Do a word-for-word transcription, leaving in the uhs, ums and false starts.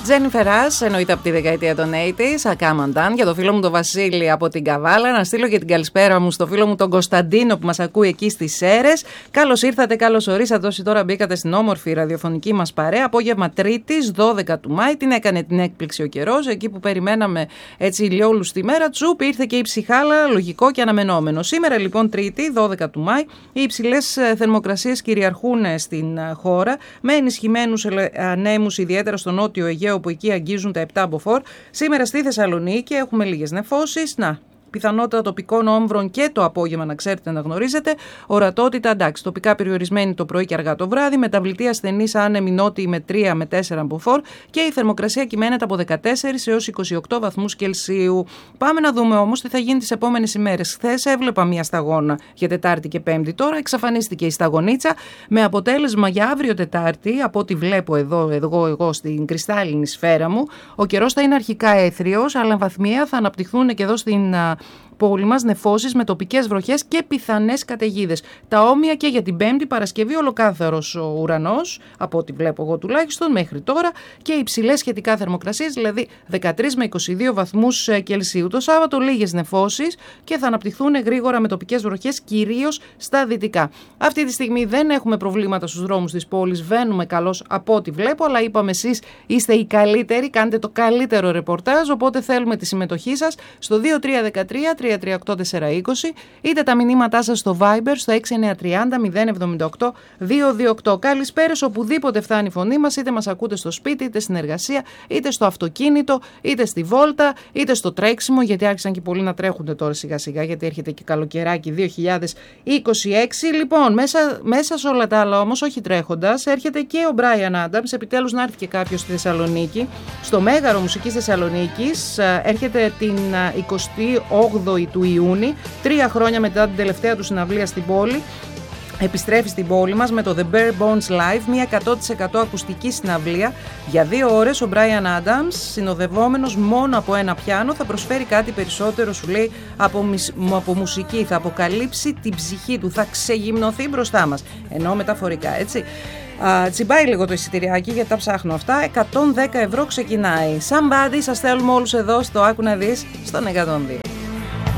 Τζένιφερ Ας, εννοείται από τη δεκαετία των ογδόντα, Ακάμανταν. Για το φίλο μου τον Βασίλη από την Καβάλα. Να στείλω και την καλησπέρα μου στο φίλο μου τον Κωνσταντίνο που μας ακούει εκεί στις Σέρρες. Καλώς ήρθατε, καλώς ορίσατε όσοι τώρα μπήκατε στην όμορφη ραδιοφωνική μας παρέα. Απόγευμα Τρίτης, δώδεκα του Μάη. Την έκανε την έκπληξη ο καιρός. Εκεί που περιμέναμε έτσι ηλιόλους τη μέρα, τσουπ, ήρθε και η ψυχάλα, λογικό και αναμενόμενο. Σήμερα λοιπόν Τρίτη, δώδεκα του Μάη, οι υψηλές θερμοκρασίες κυριαρχούν στην χώρα με ενισχυμένους ανέμους, ιδιαίτερα στο νότιο Αιγαίο, που εκεί αγγίζουν τα επτά μποφόρ. Σήμερα στη Θεσσαλονίκη έχουμε λίγες νεφώσεις. Να, πιθανότητα τοπικών όμβρων και το απόγευμα, να ξέρετε, να γνωρίζετε. Ορατότητα, εντάξει, τοπικά περιορισμένη το πρωί και αργά το βράδυ. Μεταβλητή ασθενής άνεμη νότιη με τρία με τέσσερα μποφόρ. Και η θερμοκρασία κυμαίνεται από δεκατέσσερις έως είκοσι οκτώ βαθμούς Κελσίου. Πάμε να δούμε όμως τι θα γίνει τις επόμενες ημέρες. Χθες έβλεπα μία σταγόνα για Τετάρτη και Πέμπτη. Τώρα εξαφανίστηκε η σταγονίτσα. Με αποτέλεσμα για αύριο Τετάρτη, από ό,τι βλέπω εδώ, εδώ εγώ στην κρυστάλλινη σφαίρα μου, ο καιρός θα είναι αρχικά έθριος, αλλά βαθμιαία θα αναπτυχθούν και εδώ στην πόλη μας νεφώσεις με τοπικές βροχές και πιθανές καταιγίδες. Τα όμοια και για την Πέμπτη, Παρασκευή, ολοκάθαρος ο ουρανός, από ό,τι βλέπω εγώ τουλάχιστον μέχρι τώρα, και υψηλές σχετικά θερμοκρασίες, δηλαδή δεκατρείς με είκοσι δύο βαθμούς Κελσίου. Το Σάββατο λίγες νεφώσεις και θα αναπτυχθούν γρήγορα με τοπικές βροχές, κυρίως στα δυτικά. Αυτή τη στιγμή δεν έχουμε προβλήματα στους δρόμους της πόλης, βαίνουμε καλώς από ό,τι βλέπω, αλλά είπαμε εσείς είστε οι καλύτεροι, κάνετε το καλύτερο ρεπορτάζ, οπότε θέλουμε τη συμμετοχή σας στο δύο τρία ένα τρία τρία τρία οκτώ τέσσερα είκοσι, είτε τα μηνύματά σας στο Viber στο έξι εννιά τρία μηδέν μηδέν εβδομήντα οκτώ διακόσια είκοσι οκτώ. Καλησπέρες οπουδήποτε φτάνει η φωνή μας, είτε μας ακούτε στο σπίτι, είτε στην εργασία, είτε στο αυτοκίνητο, είτε στη βόλτα, είτε στο τρέξιμο, γιατί άρχισαν και πολλοί να τρέχονται τώρα σιγά σιγά, γιατί έρχεται και καλοκαιράκι δύο χιλιάδες είκοσι έξι. Λοιπόν, μέσα, μέσα σε όλα τα άλλα όμως, όχι τρέχοντας, έρχεται και ο Μπράιαν Άνταμς. Επιτέλους να έρθει και κάποιος στη Θεσσαλονίκη, στο Μέγαρο Μουσικής Θεσσαλονίκης. Έρχεται την εικοστή όγδοη του Ιούνιου, τρία χρόνια μετά την τελευταία του συναυλία στην πόλη. Επιστρέφει στην πόλη μας με το The Bare Bones Live, μια εκατό τοις εκατό ακουστική συναυλία. Για δύο ώρες ο Μπράιαν Άνταμς, συνοδευόμενος μόνο από ένα πιάνο, θα προσφέρει κάτι περισσότερο, σου λέει, από, από μουσική. Θα αποκαλύψει την ψυχή του, θα ξεγυμνοθεί μπροστά μας. Εννοώ μεταφορικά, έτσι. Uh, τσιμπάει λίγο το εισιτηριάκι, γιατί τα ψάχνω αυτά. εκατόν δέκα ευρώ ξεκινάει. Somebody, σας θέλουμε όλους εδώ στο Άκου να δεις, στον εκατόν δύο.